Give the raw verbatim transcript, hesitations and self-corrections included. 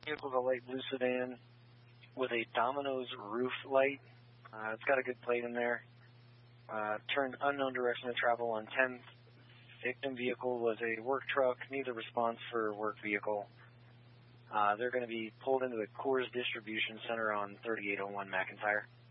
Vehicle is a light blue sedan with a Domino's roof light. Uh, it's got a good plate in there. Uh, turned unknown direction of travel on tenth. Victim vehicle was a work truck, neither response for work vehicle. Uh, they're going to be pulled into the Coors Distribution Center on thirty-eight oh one McIntyre.